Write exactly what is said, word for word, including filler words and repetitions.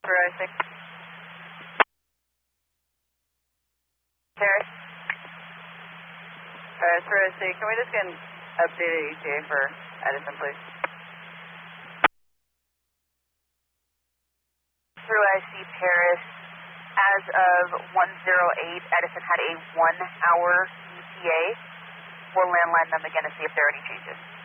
through I six. Paris. Paris through I six. Can we just get an updated E T A for Edison, please? Through I C Paris. As of one oh eight, Edison had a one hour E T A. We'll landline them again to see if there are any changes.